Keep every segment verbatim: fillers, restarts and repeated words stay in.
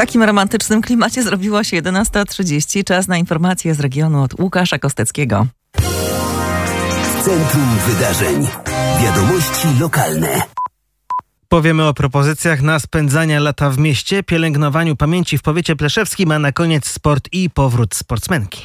W takim romantycznym klimacie zrobiło się jedenasta trzydzieści. Czas na informacje z regionu od Łukasza Kosteckiego. Centrum Wydarzeń. Wiadomości lokalne. Powiemy o propozycjach na spędzanie lata w mieście, pielęgnowaniu pamięci w powiecie pleszewskim, a na koniec sport i powrót sportsmenki.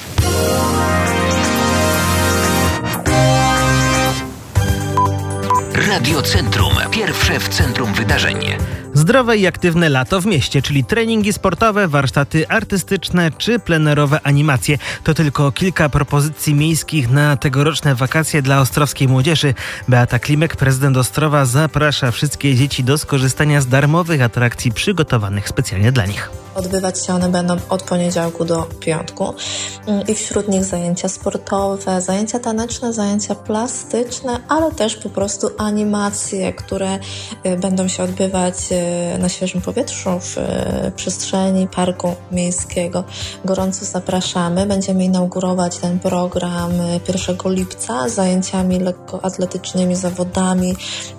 Radio Centrum. Pierwsze w centrum wydarzeń. Zdrowe i aktywne lato w mieście, czyli treningi sportowe, warsztaty artystyczne czy plenerowe animacje. To tylko kilka propozycji miejskich na tegoroczne wakacje dla ostrowskiej młodzieży. Beata Klimek, prezydent Ostrowa, zaprasza wszystkie dzieci do skorzystania z darmowych atrakcji przygotowanych specjalnie dla nich. Odbywać się one będą od poniedziałku do piątku i wśród nich zajęcia sportowe, zajęcia taneczne, zajęcia plastyczne, ale też po prostu animacje, które będą się odbywać na świeżym powietrzu w przestrzeni parku miejskiego. Gorąco zapraszamy. Będziemy inaugurować ten program pierwszego lipca z zajęciami lekkoatletycznymi, zawodami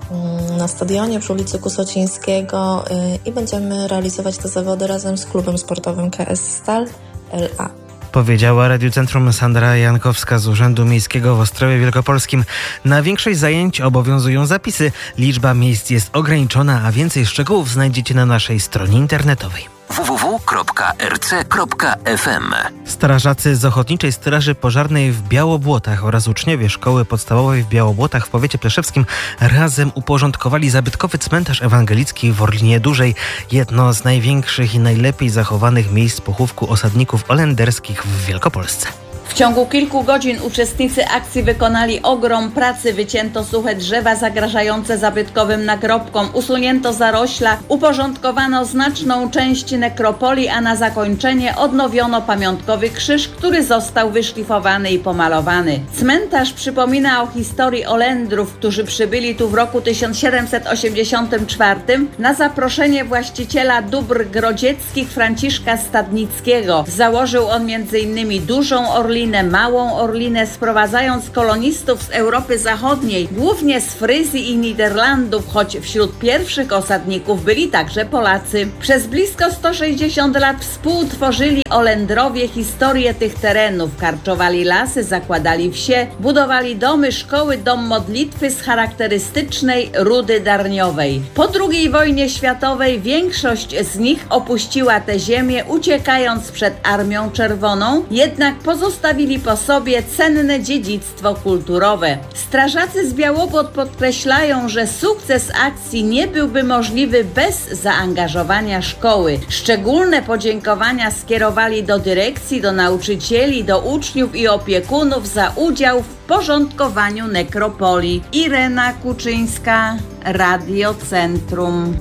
na stadionie przy ulicy Kusocińskiego i będziemy realizować te zawody razem z klubem sportowym K S Stal L A. Powiedziała Radiu Centrum Sandra Jankowska z Urzędu Miejskiego w Ostrowie Wielkopolskim. Na większość zajęć obowiązują zapisy. Liczba miejsc jest ograniczona, a więcej szczegółów znajdziecie na naszej stronie internetowej. w w w kropka r c kropka f m. Strażacy z Ochotniczej Straży Pożarnej w Białobłotach oraz uczniowie Szkoły Podstawowej w Białobłotach w powiecie pleszewskim razem uporządkowali zabytkowy cmentarz ewangelicki w Orlinie Dużej. Jedno z największych i najlepiej zachowanych miejsc pochówku osadników holenderskich w Wielkopolsce. W ciągu kilku godzin uczestnicy akcji wykonali ogrom pracy. Wycięto suche drzewa zagrażające zabytkowym nagrobkom, usunięto zarośla, uporządkowano znaczną część nekropolii, a na zakończenie odnowiono pamiątkowy krzyż, który został wyszlifowany i pomalowany. Cmentarz przypomina o historii Olendrów, którzy przybyli tu w roku tysiąc siedemset osiemdziesiątym czwartym na zaproszenie właściciela dóbr grodzieckich Franciszka Stadnickiego. Założył on między innymi dużą Orlinę, małą Orlinę, sprowadzając kolonistów z Europy Zachodniej, głównie z Fryzji i Niderlandów, choć wśród pierwszych osadników byli także Polacy. Przez blisko sto sześćdziesiąt lat współtworzyli Olendrowie historię tych terenów, karczowali lasy, zakładali wsie, budowali domy, szkoły, dom modlitwy z charakterystycznej rudy darniowej. Po drugiej wojnie światowej większość z nich opuściła tę ziemię, uciekając przed Armią Czerwoną, jednak pozostawili po sobie cenne dziedzictwo kulturowe. Strażacy z Białobłot podkreślają, że sukces akcji nie byłby możliwy bez zaangażowania szkoły. Szczególne podziękowania skierowali do dyrekcji, do nauczycieli, do uczniów i opiekunów za udział w porządkowaniu nekropolii. Irena Kuczyńska, Radio Centrum.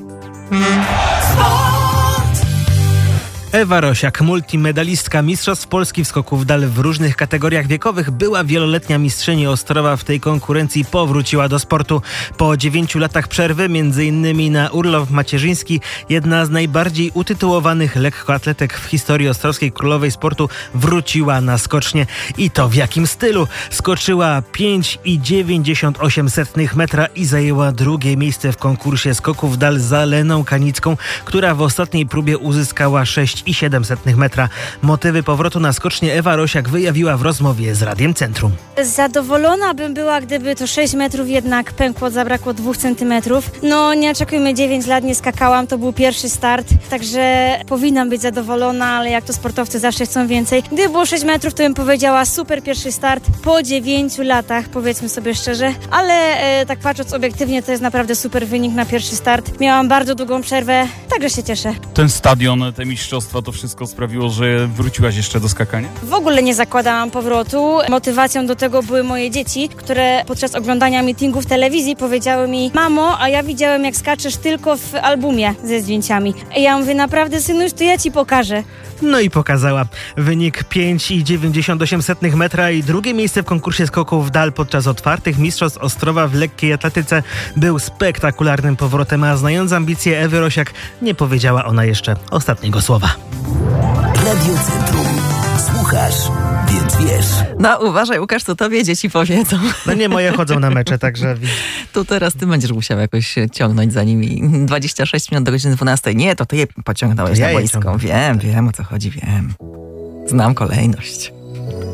Ewa Rosiak, multimedalistka Mistrzostw Polski w skoku w dal w różnych kategoriach wiekowych, była wieloletnia mistrzyni Ostrowa. W tej konkurencji powróciła do sportu. Po dziewięciu latach przerwy, między innymi na urlop macierzyński, jedna z najbardziej utytułowanych lekkoatletek w historii ostrowskiej królowej sportu wróciła na skocznie. I to w jakim stylu? Skoczyła pięć i dziewięćdziesiąt osiem metra i zajęła drugie miejsce w konkursie skoków w dal za Leną Kanicką, która w ostatniej próbie uzyskała sześć i siedem metra. Motywy powrotu na skocznie Ewa Rosiak wyjawiła w rozmowie z Radiem Centrum. Zadowolona bym była, gdyby to sześć metrów jednak pękło, zabrakło dwóch centymetrów. No nie oczekujmy, dziewięć lat nie skakałam, to był pierwszy start, także powinnam być zadowolona, ale jak to sportowcy zawsze chcą więcej. Gdyby było sześć metrów, to bym powiedziała super pierwszy start po dziewięciu latach, powiedzmy sobie szczerze, ale e, tak patrząc obiektywnie, to jest naprawdę super wynik na pierwszy start. Miałam bardzo długą przerwę, także się cieszę. Ten stadion, te mistrzostwa, to wszystko sprawiło, że wróciłaś jeszcze do skakania? W ogóle nie zakładałam powrotu. Motywacją do tego były moje dzieci, które podczas oglądania meetingu w telewizji powiedziały mi: mamo, a ja widziałem, jak skaczesz tylko w albumie ze zdjęciami. I ja mówię: naprawdę, synuś, to ja ci pokażę. No i pokazała. Wynik pięć i dziewięćdziesiąt osiem metra i drugie miejsce w konkursie skoków w dal podczas otwartych mistrzostw Ostrowa w lekkiej atletyce był spektakularnym powrotem, a znając ambicje Ewy Rosiak, nie powiedziała ona jeszcze ostatniego słowa. Radio Centrum. Słuchasz Więc wiesz. No uważaj, Łukasz, co tobie dzieci powiedzą. No nie, moje chodzą na mecze, także... Tu teraz ty będziesz musiał jakoś ciągnąć za nimi. dwadzieścia sześć minut do godziny dwunastej. Nie, to ty je pociągnąłeś To ja na je boisko. ciągnę. Wiem, wiem o co chodzi, wiem. Znam kolejność.